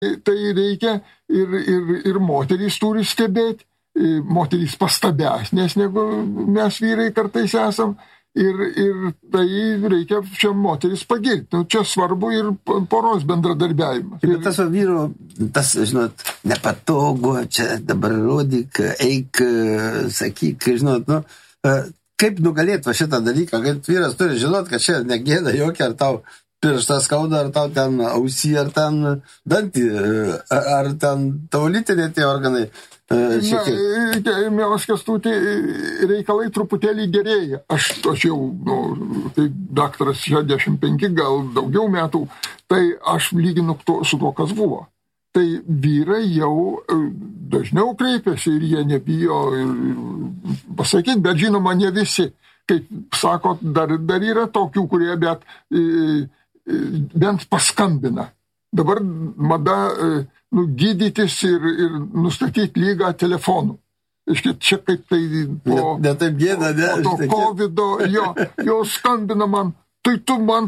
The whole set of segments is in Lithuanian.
Tai reikia ir moterys turi stebėti, moterys pastabesnės negu mes vyrai kartais esam. Ir tai reikia čia moteris pagirti. Čia svarbu ir poros bendradarbiavimas. Bet tas vyro, tas, žinot, nepatogu, čia dabar rodyk, eik, sakyk, žinot, kaip nugalėti šitą dalyką, kad vyras turi žinot, kad čia negėda jokia, ar tau pirštą skauda, ar tau ten ausį, ar ten dantį, ar ten tavo lytiniai tie organai. Mielas Kęstuti, reikalai truputėlį gerėja. Aš jau, tai daktaras 65, gal daugiau metų, tai aš lyginu su to, kas buvo. Tai vyrai jau dažniau kreipiasi ir jie nebijo pasakyti, bet žinoma, ne visi. Kaip sakot, dar yra tokių, kurie bent paskambina. Dabar mada gydytis ir nustatyti lygą telefonu. Čia kaip tai po to COVID-o, jo skambina man, tai tu man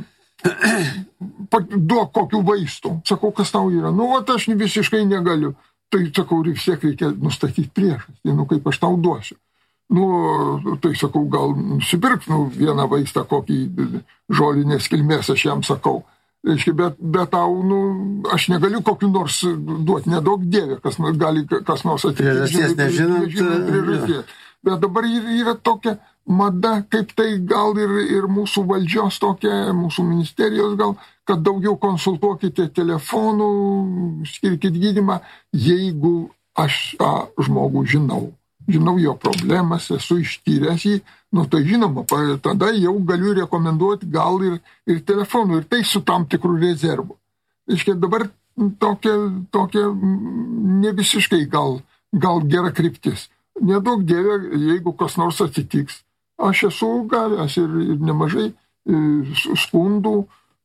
duok kokių vaistų. Sakau, kas tau yra? Aš visiškai negaliu. Tai sakau, vis tiek reikia nustatyti priežastį, kaip aš tau duosiu. Tai sakau, gal nusipirk vieną vaistą, kokį žolinės kilmės, aš jam sakau. Bet tau, aš negaliu kokių nors duoti, nedaug dievė, kas nors atsitikti. Priežasties. Bet dabar yra tokia mada, kaip tai gal ir mūsų valdžios tokia, mūsų ministerijos gal, kad daugiau konsultuokite telefonu, skirkit gydymą, jeigu aš tą žmogų žinau jo problemas, esu ištyręs jį, tai žinoma, tada jau galiu rekomenduoti gal ir telefonu, ir tai su tam tikrų rezervų. Dabar tokia ne visiškai gal gera kryptis. Nedaug dievė, jeigu kas nors atsitiks. Aš esu gavęs ir nemažai skundų,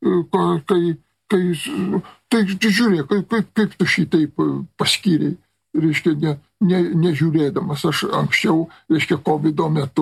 tai žiūrėk, kaip tu šitaip paskyrei. Nežiūrėdamas. Aš anksčiau, COVID-o metu,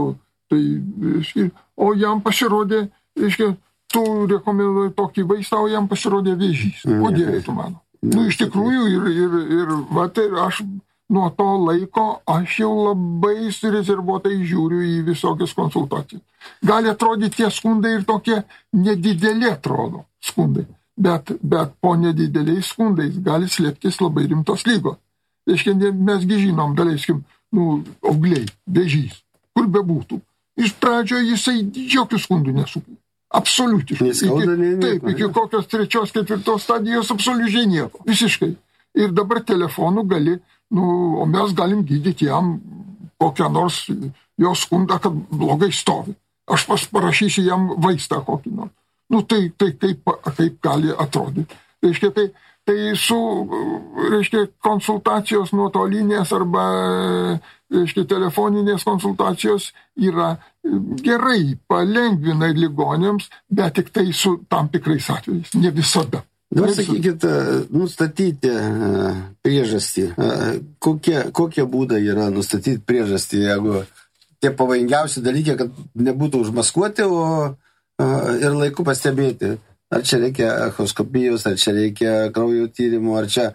o jam pasirodė, tu rekomenduoji tokį vaistą, o jam pasirodė vėžys. Kodėl tu mano? Iš tikrųjų, ir aš nuo to laiko, aš jau labai surezervuotai žiūriu į visokias konsultacijas. Gali atrodyti tie skundai ir tokie nedideli atrodo skundai, bet po nedideliais skundais gali slėptis labai rimtos lygos. Mesgi žinom, daleiskim, augliai, vėžys, kur bebūtų. Iš pradžio jisai jokių skundų nesukūrė. Absoliutiškai. Iki kokios 3-4 stadijos absoliučiai nieko. Visiškai. Ir dabar telefonu gali, o mes galim gydyti jam kokią nors jo skundą, kad blogai stovi. Aš parašysiu jam vaistą kokį nors. Tai kaip gali atrodyti. Tai su, konsultacijos nuotolinės arba, telefoninės konsultacijos yra gerai, palengvina ligoniams, bet tik tai su tam tikrais atvejais, ne visada. Dabar sakykit, nustatyti priežastį. Kokie būdai yra nustatyti priežastį, jeigu tie pavojingiausi dalykai, kad nebūtų užmaskuoti ir laiku pastebėti? Ar čia reikia echoskopijos, ar čia reikia kraujo tyrimų, ar čia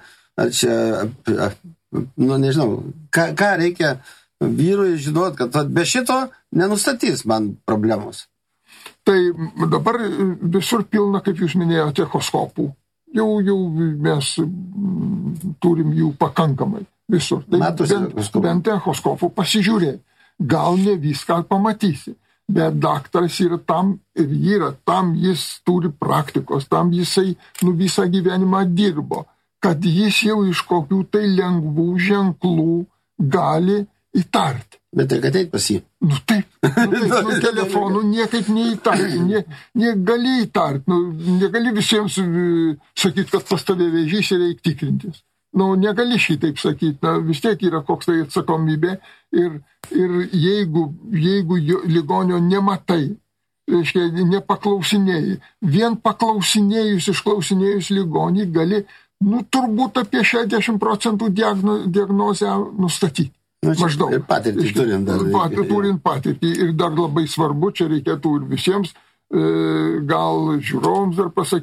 nežinau, ką reikia vyrui žinot, kad be šito nenustatys man problemos. Tai dabar visur pilna, kaip jūs minėjote, echoskopų. Jau mes turim jų pakankamai visur. Tai bent echoskopų pasižiūrėti. Gal ne viską pamatysi. Bet daktaras yra tam, jis turi praktikos, tam jisai visą gyvenimą dirbo, kad jis jau iš kokių tai lengvų ženklų gali įtarti. Bet reikia ateit pas jį. Telefonu niekaip neįtarti, negali įtarti, negali visiems sakyti, kad pas tave vėžys ir reikia tikrintis. Negali šitaip sakyti, vis tiek yra koks tai atsakomybė ir jeigu ligonio nematai, nepaklausinėjai, vien išklausinėjus ligonį gali, turbūt apie 60% diagnozę nustatyti. Maždaug. Ir patirtį turint patirtį. Ir dar labai svarbu, čia reikėtų ir visiems, gal žiūrovams dar pasakyti,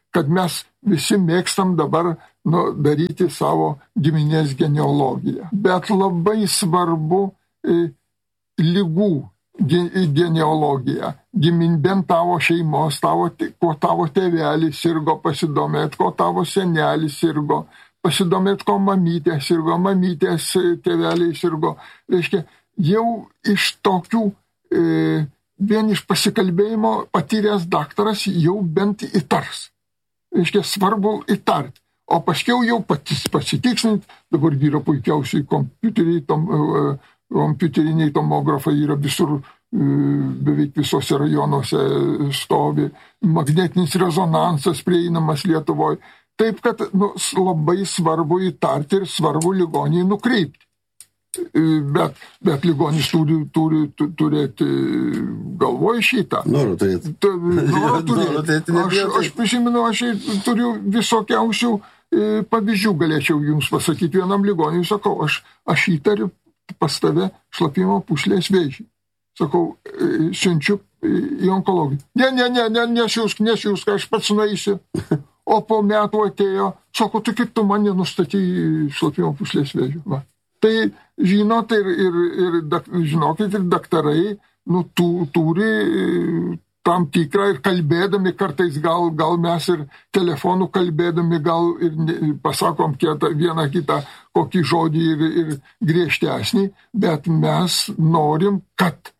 kad mes visi mėgstam dabar daryti savo giminės genealogiją. Bet labai svarbu lygų genealogija. Bent tavo šeimos, ko tavo tėvelis sirgo, pasidomėt, ko tavo senelis sirgo, pasidomėt, ko mamytė sirgo, mamytės tėveliai sirgo. Reiškia, jau iš tokių, vien iš pasikalbėjimo patyręs daktaras jau bent įtars. Reiškia, svarbu įtart. O paskiau jau pasitikslint, dabar yra puikiausiai kompiuteriniai tomografai yra visur, beveik visose rajonuose stovi, magnetinis rezonansas prieinamas Lietuvoje. Taip, kad labai svarbu įtarti ir svarbu ligonį nukreipti. Bet ligonis turi turėti galvoj šitą. Noriu turėti. Aš prisimenu, aš turiu visokiausių pavyzdžių, galėčiau jums pasakyti vienam ligoniui, sakau, aš įtariu pas tave šlapimo pūslės vėžį. Sakau, siunčiu į onkologiją. Ne, nesiųsk, aš pats nueisiu. O po metų atėjo, sako, tu kaip tu man nenustatei šlapimo pūslės vėžį. Va. Tai žinot, žinokit, ir daktarai turi tam tikrą ir kalbėdami, kartais gal mes ir telefonų kalbėdami, gal ir pasakom vieną kitą kokį žodį ir griežtesnį, bet mes norim, kad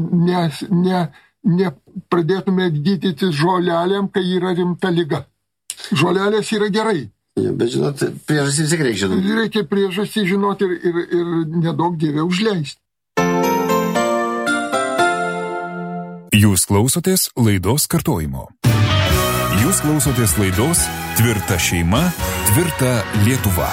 nepradėtume gydytis žolelėm, kai yra rimta liga. Žolelės yra gerai. Bet žinot, priežastį vis reikia žinoti. Reikia priežastį žinoti ir nedaug dievė užleisti. Jūs klausotės laidos kartojimo. Jūs klausotės laidos Tvirta šeima, tvirta Lietuva.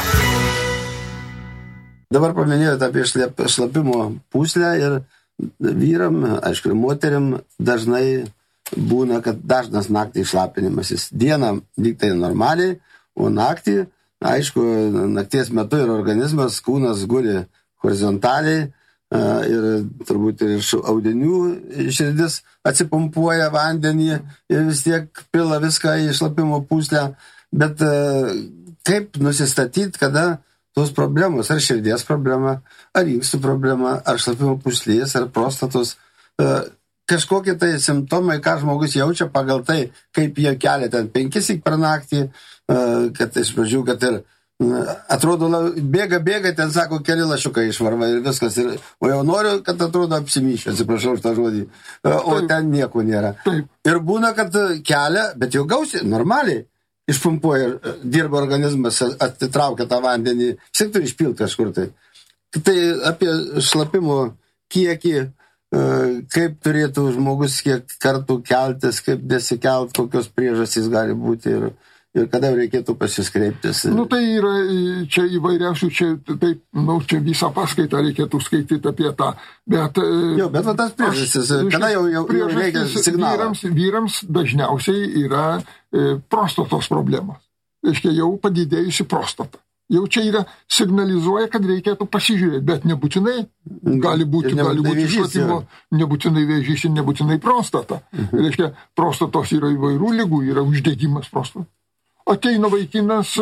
Dabar paminėjote apie šlapimo pūslę ir vyram, aišku, ir moterim dažnai būna, kad dažnas naktį šlapinimasis. Dieną lygtai normaliai, o naktį, aišku, nakties metu ir organizmas, kūnas guli horizontaliai ir turbūt ir iš audinių širdis atsipumpuoja vandenį ir vis tiek pila viską į šlapimo pūslę. Bet kaip nusistatyti, kada tos problemos, ar širdies problema, ar inkstų problema, ar šlapimo pūslės, ar prostatos, kažkokie tai simptomai, ką žmogus jaučia pagal tai, kaip jie kelia ten 5 per naktį, kad iš pradžių, kad ir atrodo, bėga, ten sako, keli lašiukai išvarva ir viskas, o jau noriu, kad atrodo apsimyšę, atsiprašau už tą žodį, o ten nieko nėra. Ir būna, kad kelia, bet jau gausiai, normaliai, išpumpuoja, dirba organizmas, atitraukia tą vandenį, vis tiek turi išpilti kažkur tai. Tai apie šlapimo kiekį, kaip turėtų žmogus kiek kartų keltis, kaip nesikelt, kokios priežastys gali būti ir kada reikėtų pasiskreiptis. Tai yra čia įvairiausių, čia visą paskaitą reikėtų skaityti apie tą. Bet tas priežastis, kada jau reikia signalą? Vyrams dažniausiai yra prostatos problemos. Reiškia, jau padidėjusi prostata. Jau čia yra signalizuoja, kad reikėtų pasižiūrėti, bet nebūtinai gali būti šlapimo, nebūtinai vėžys ir nebūtinai prostata. Reiškia, prostatos yra įvairių ligų, yra uždegimas prostatos. Ateina vaikinas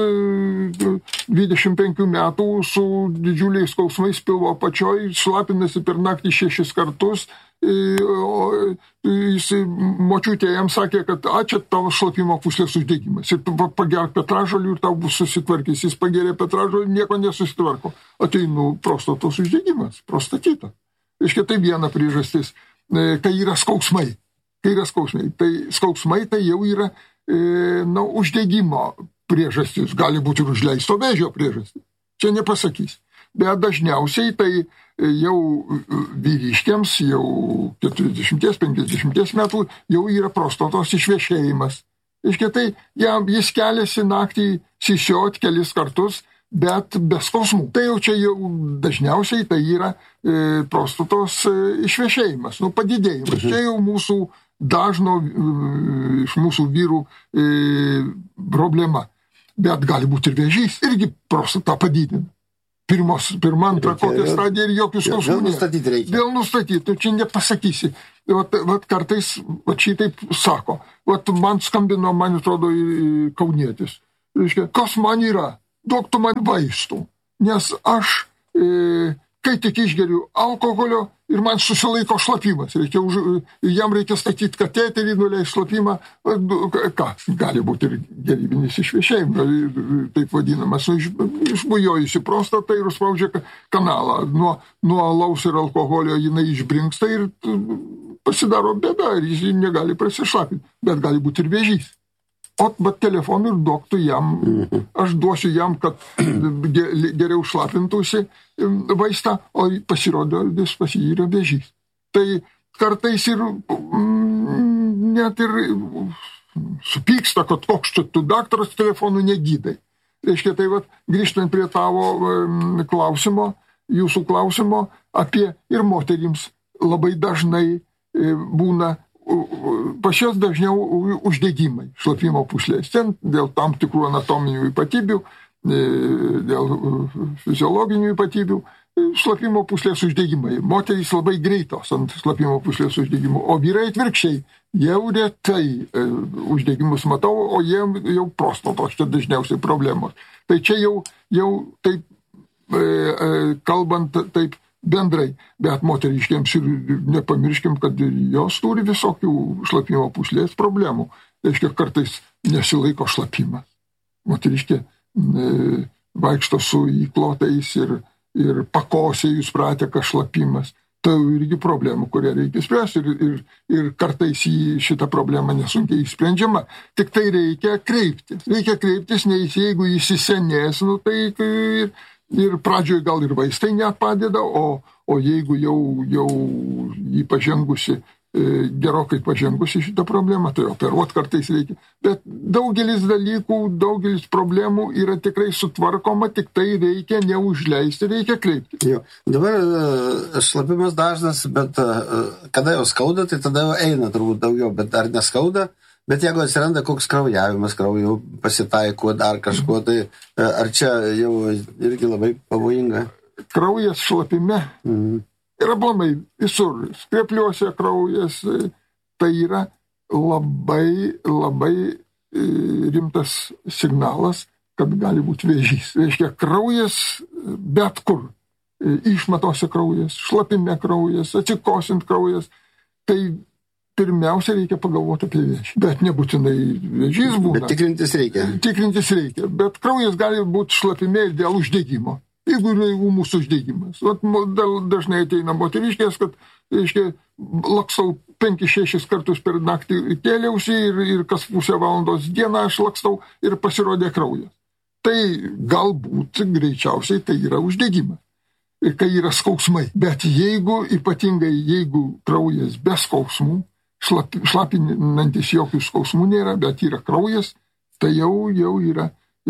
25 metų su didžiuliais skausmais pilvo apačioj, šlapinasi per naktį 6 kartus, jis močiutė jam sakė, kad čia tavo šlapimo pūslės uždegimas. Ir tu pagerk petražolių ir tau bus susitvarkys. Jis pagerė petražolių, nieko nesusitvarko. Ateina prostatos uždegimas, prostatita. Reiškia, tai viena priežastis, kai yra skausmai. Tai skausmai tai jau yra uždegimo priežastis, gali būti ir užleisto vėžio priežastis. Čia nepasakys. Bet dažniausiai tai jau vyriškiams, jau 40-50 metų, jau yra prostatos išvešėjimas. Iškia, tai jis keliasi naktį sisiot kelis kartus, bet be skausmų. Tai jau čia jau dažniausiai tai yra prostatos išvešėjimas, padidėjimas. Čia jau mūsų dažno iš mūsų vyrų problema. Bet gali būti ir vėžys, irgi prostatą padidina. pirma, antra kokia stadija ir jokių skausmų. Vėl nustatyti reikia. Vėl nustatyti, tu čia nepasakysi. Vat kartais šitaip sako. Vat man skambino, man atrodo, kaunietis. Reiškia, kas man yra? Duok tu man vaistų. Nes aš, kai tik išgeriu alkoholio ir man susilaiko šlapimas. Jam reikia statyti kateterį, nuleis šlapimą. Ką? Gali būti ir gerybinis išvešėjimas, taip vadinamas. Išbujojusi prostatą ir užspaudžia kanalą. Nuo alaus ir alkoholio jinai išbrinksta ir pasidaro bėda ir jis negali prasišlapinti. Bet gali būti ir vėžys. Bet telefonu ir duok tu jam, aš duosiu jam, kad geriau šlapintųsi vaistą, o pasirodo, vis pas jį yra vėžys. Tai kartais ir net ir supyksta, kad koks čia tu daktaras telefonu negydai. Reiškia, tai grįžtant prie tavo klausimo, jūsų klausimo apie ir moterims labai dažnai būna pas jas dažniau uždegimai šlapimo pūslės. Ten dėl tam tikrų anatominių ypatybių, dėl fiziologinių ypatybių, šlapimo pūslės uždegimai. Moterys labai greitos ant šlapimo pūslės uždegimų, o vyrai atvirkščiai. Jau retai uždegimus matau, o jie jau prostatos, čia dažniausiai problemos. Tai čia jau taip, kalbant taip, bendrai, bet moteriškiams ir nepamirškim, kad jos turi visokių šlapimo pūslės problemų. Reiškia, kartais nesilaiko šlapimas. Moteriškė vaikšto su įklotais ir pakosėjus prateka šlapimas. Tai irgi problemų, kurią reikia spręsti ir kartais šitą problemą nesunkiai išsprendžiama. Tik tai reikia kreiptis. Reikia kreiptis, nes jeigu įsisenės, tai ir pradžioje gal ir vaistai net padeda, o jeigu jau jį pažengusi, gerokai pažengusi šitą problemą, tai operuoti kartais reikia. Bet daugelis dalykų, daugelis problemų yra tikrai sutvarkoma, tik tai reikia neužleisti, reikia kreipti. Jo. Dabar šlapimas dažnas, bet kada jau skauda, tai tada jau eina turbūt daugiau, bet ar neskauda? Bet jeigu atsiranda koks kraujavimas, kraujo pasitaiko dar kažko, tai ar čia jau irgi labai pavojinga? Kraujas šlapime yra blamai visur. Skrepliuose kraujas, tai yra labai, labai rimtas signalas, kad gali būti vėžys. Reiškia, kraujas bet kur. Išmatose kraujas, šlapime kraujas, atsikosint kraujas. Tai pirmiausia reikia pagalvoti apie vėžį. Bet nebūtinai vėžys būna. Bet tikrintis reikia. Tikrintis reikia. Bet kraujas gali būti šlapime ir dėl uždegimo. Jeigu yra mūsų uždegimas. Dažnai ateina moteriškės, kad lakstau 5-6 kartus per naktį kėliausi ir kas pusę valandos dieną aš lakstau ir pasirodė kraujas. Tai galbūt greičiausiai tai yra uždegimas. Kai yra skausmai. Bet ypatingai jeigu kraujas be skausmų, šlapinantis jokių skausmų nėra, bet yra kraujas, tai jau yra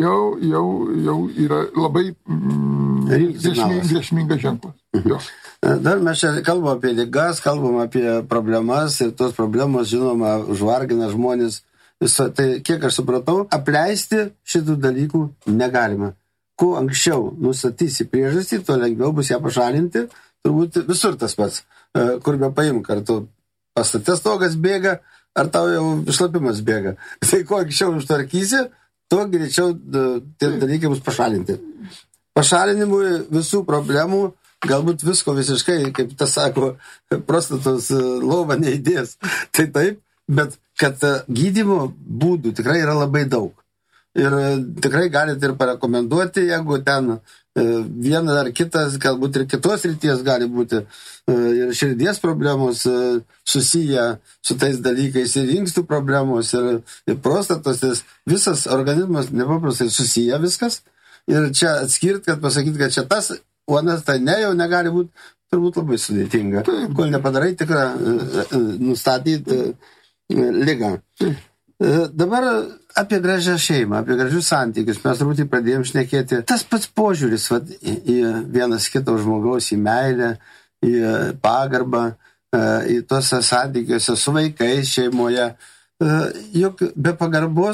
labai grėsmingas ženklas. Dar mes čia kalbam apie ligas, kalbam apie problemas ir tos problemos, žinoma, užvargina žmonės. Tai kiek aš supratau, apleisti šitų dalykų negalima. Kuo anksčiau nustatysi priežastį, tuo lengviau bus ją pašalinti. Turbūt visur tas pats, kur be paimk, ar tu pastatės stogas bėga, ar tau jau šlapimas bėga. Tai kuo anksčiau užtvarkysi, tuo greičiau tie dalykai bus pašalinti. Pašalinimui visų problemų, galbūt visko visiškai, kaip tas sako, prostatos lova neįdės. Tai taip, bet kad gydymo būdų tikrai yra labai daug. Ir tikrai galite ir parekomenduoti, jeigu ten vienas ar kitas, galbūt ir kitos ryties gali būti ir širdies problemos susiję su tais dalykais, ir inkstų problemos, ir prostatos, visas organizmas nepaprastai susiję viskas. Ir čia atskirti, kad pasakyti, kad čia tas, o anas tai ne, jau negali būti, turbūt labai sudėtinga, kol nepadarai tikrą nustatyti ligą. Dabar apie gražią šeimą, apie gražius santykius mes turbūt pradėjom šnekėti. Tas pats požiūris į vienas kito žmogaus, į meilę, į pagarbą, į tuose santykiuose su vaikais šeimoje. Juk be pagarbos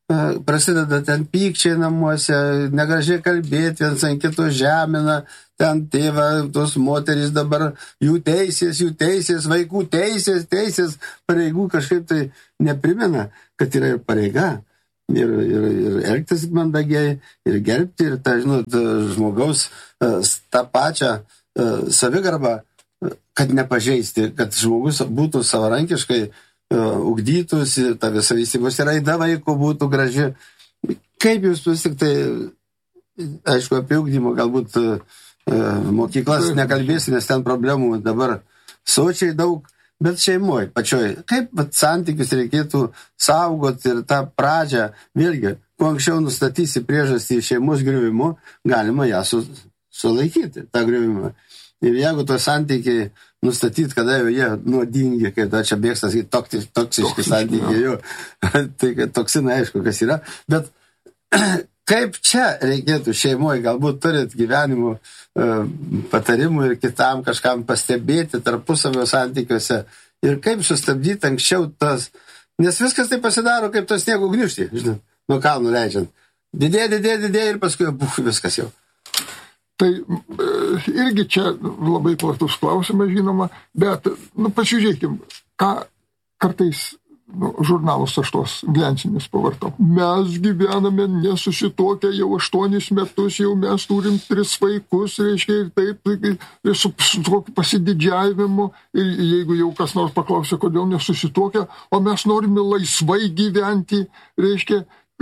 prasideda ten pykčiai namuose, negražiai kalbėti, viens ant kito žemina, ten tėva, tos moterys dabar, jų teisės, vaikų teisės, pareigų kažkaip tai neprimena, kad yra ir pareiga. Ir elgtis mandagiai, ir gerbti, ir tą, žmogaus tą pačią savigarbą, kad nepažeisti, kad žmogus būtų savarankiškai ugdytųsi, ta visa vystybos raida vaiko būtų graži. Kaip jūs vis tik tai, aišku, apie ugdymą galbūt mokyklas nekalbėsiu, nes ten problemų dabar sočiai daug, bet šeimoje pačioj. Kaip santykius reikėtų saugoti ir tą pradžią, vėlgi, kuo anksčiau nustatysi priežastį šeimos griuvimu, galima ją sulaikyti, tą griuvimą. Ir jeigu to santykiai nustatyti, kada jau jie nuodingi, kaip čia bėgstas, toksiški santykiai, jau, tai toksinai aišku, kas yra, bet kaip čia reikėtų šeimoje, galbūt turit gyvenimo patarimų ir kitam kažkam pastebėti tarpusavio santykiuose ir kaip sustabdyti anksčiau tas, nes viskas tai pasidaro kaip tas sniego gniūžtė, žinot, nuo kalnų leidžiant. Didėja ir paskui viskas jau. Tai irgi čia labai platus klausimas, žinoma, bet, pasižiūrėkim, ką kartais žurnalus aš tos glensinius pavartau. Mes gyvename nesusituokę jau 8 metus, jau mes turim 3 vaikus, reiškia, ir taip, ir su tokiu pasididžiavimu, ir jeigu jau kas nors paklausė, kodėl nesusituokę, o mes norime laisvai gyventi, reiškia,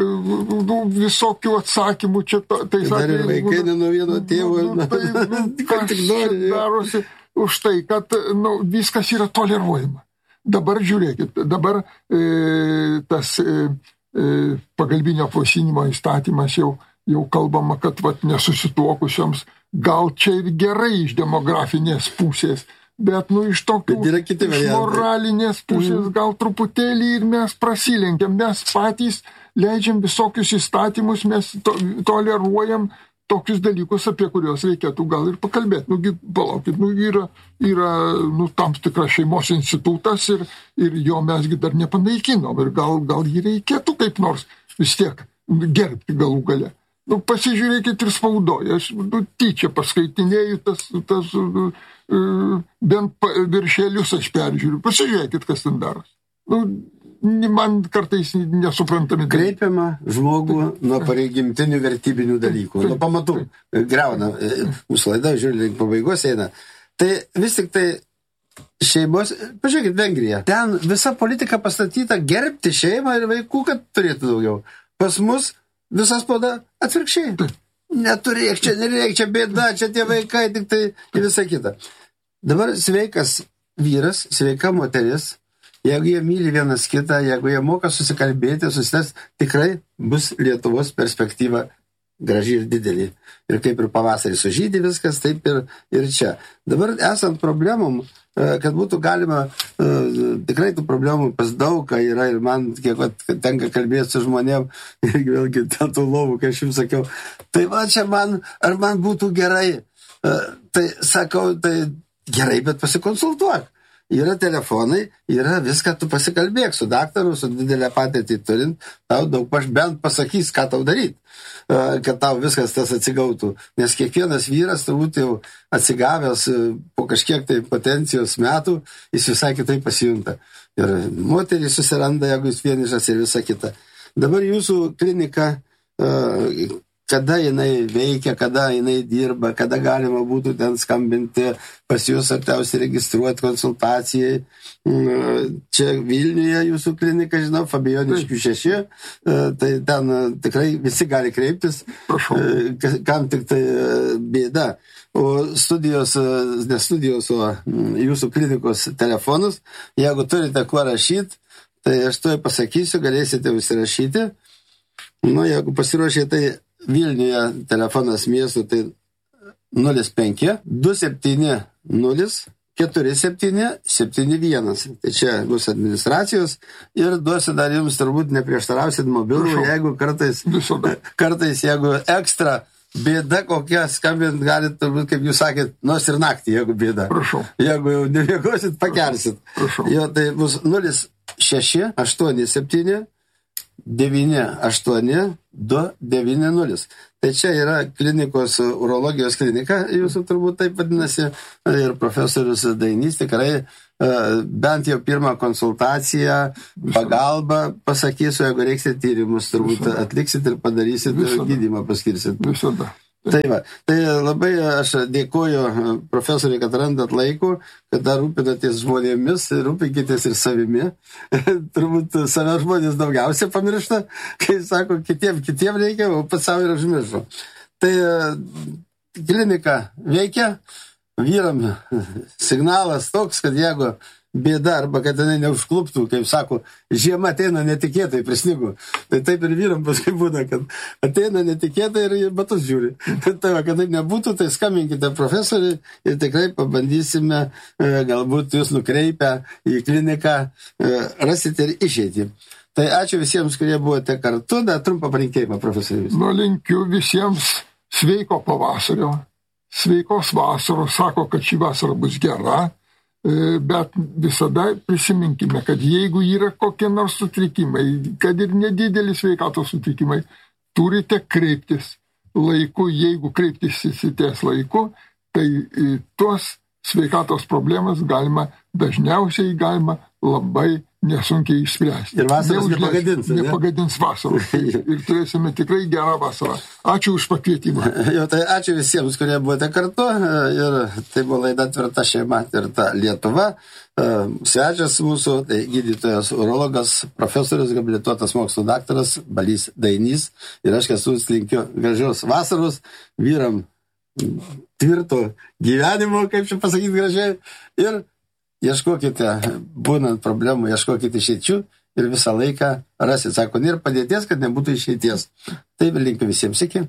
visokių atsakymų čia. Dar ir vaikai nuo vieno tėvo. Kas darosi už tai, kad viskas yra toleruojama. Dabar žiūrėkit, dabar tas pagalbinio apvaisinimo įstatymas jau kalbama, kad nesusituokusioms gal čia ir gerai iš demografinės pusės, bet iš tokių iš moralinės pusės gal truputėlį ir mes prasilenkiam, mes patys leidžiam visokius įstatymus, mes toleruojam tokius dalykus, apie kuriuos reikėtų gal ir pakalbėti. Palaukit, yra tam tikras šeimos institutas ir jo mesgi dar nepanaikinom ir gal jį reikėtų kaip nors vis tiek gerbti galų gale. Pasižiūrėkit ir spaudoje, aš tyčia paskaitinėjau tas bent viršelius aš peržiūriu. Pasižiūrėkit, kas ten daros. Man kartais nesuprantami. Kreipiama žmogų nuo pareigimtinių vertybinių dalykų, nuo pamatų. Greuna, mūsų laida, žiūrėk, pabaigos eina. Tai vis tik tai šeimos, pažiūrėkit, Vengrija. Ten visa politika pastatyta gerbti šeimą ir vaikų, kad turėtų daugiau. Pas mus visa spauda atvirkščiai. Neturėk čia, nereik čia bėda, čia tie vaikai, tik tai ir visa kita. Dabar sveikas vyras, sveika moteris, jeigu jie myli vienas kitą, jeigu jie moka susikalbėti, tikrai bus Lietuvos perspektyva graži ir didelį. Ir kaip ir pavasarį sužydė viskas, taip ir čia. Dabar esant problemom, kad būtų galima, tikrai tų problemų pas daug yra ir man, kiek tenka kalbėti su žmonėm, ir vėlgi dėl tų lovų, kai aš jums sakiau, tai va čia ar man būtų gerai, tai sakau, tai gerai, bet pasikonsultuok. Yra telefonai, yra viską, tu pasikalbėk su daktaru, su didelę patirtį turint, tau daug bent pasakys, ką tau daryti, kad tau viskas tas atsigautų. Nes kiekvienas vyras turbūt jau atsigavęs po kažkiek tai potencijos metų, jis visai kitai pasijunta. Ir moterį susiranda, jeigu jis vienišas ir visa kita. Dabar jūsų klinika, kada jinai veikia, kada jinai dirba, kada galima būtų ten skambinti pas jūs artiausiai registruoti konsultacijai. Čia Vilniuje jūsų klinika, žinau, Fabijoniškių 6, tai ten tikrai visi gali kreiptis, kam tik tai bėda. O studijos, o jūsų klinikos telefonus, jeigu turite kuo rašyti, tai aš to pasakysiu, galėsite užsirašyti. Jeigu pasiruošė, tai Vilniuje telefonas miesto tai 05 270 47 71. Tai čia bus administracijos ir duosiu dar jums turbūt neprieštarausit mobilų, jeigu kartais jeigu ekstra bėda kokia skambint galit, turbūt, kaip jūs sakėt, nors ir naktį, jeigu bėda. Prašau. Jeigu jau neviegosit, pakelsit. Prašau. Jo, tai bus 06 87 298-290. Tai čia yra klinikos, urologijos klinika, jūsų turbūt taip vadinasi, ir profesorius Dainys tikrai bent jau pirmą konsultaciją, pagalbą pasakysiu, jeigu reiksite tyrimus, turbūt atliksit ir padarysit ir gydymą paskirsit. Visada. Tai va, tai labai aš dėkoju profesoriui, kad randat laiko, kad rūpinatės žmonėmis, rūpinkitės ir savimi. Turbūt save žmonės daugiausia pamiršta, kai sako, kitiem reikia, o pats savo ir užmiršo. Tai klinika veikia, vyram signalas toks, kad jeigu bėda arba kad jinai neužkluptų, kaip sako, žiema ateina netikėtai, prisnigo. Tai taip ir vyram paskui būna, kad ateina netikėtai ir batus žiūri. Tai va, kad taip nebūtų, tai skambinkite profesoriui ir tikrai pabandysime, galbūt jūs nukreipę į kliniką, rasite ir išeitį. Tai ačiū visiems, kurie buvote kartu. Da, trumpą palinkėjimą, profesorius. Linkiu visiems sveiko pavasario, sveikos vasaros, sako, kad šį vasarą bus gera. Bet visada prisiminkime, kad jeigu yra kokie nors sutrikimai, kad ir nedidelis sveikatos sutrikimai, turite kreiptis laiku. Jeigu kreiptisitės laiku, tai tuos sveikatos problemas dažniausiai galima labai nesunkiai išspręsti. Ir vasaros nepagadins vasaros. Ir turėsime tikrai gerą vasarą. Ačiū už pakvietimą. Tai ačiū visiems, kurie buvote kartu. Ir tai buvo laida Tvirta šeima, Tvirta Lietuva. Svečias mūsų, tai gydytojas urologas, profesorius, habilituotas mokslo daktaras Balys Dainys. Ir aš esu linkiu gražios vasaros, vyram tvirto gyvenimo, kaip čia pasakyti gražiai. Ir ieškokite, būnant problemų, ieškokite išeičių ir visą laiką rasit. Sako, nėra padėties, kad nebūtų išeities. Taip ir linkiu visiems iki.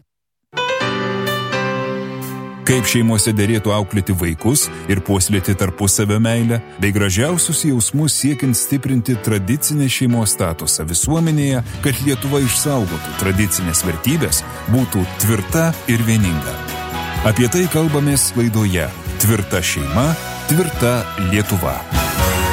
Kaip šeimose derėtų auklėti vaikus ir puoselėti tarpusavio meilę, bei gražiausius jausmus siekiant stiprinti tradicinę šeimos statusą visuomenėje, kad Lietuva išsaugotų tradicinės vertybės, būtų tvirta ir vieninga. Apie tai kalbamės laidoje Tvirta šeima, Tvirta Lietuva.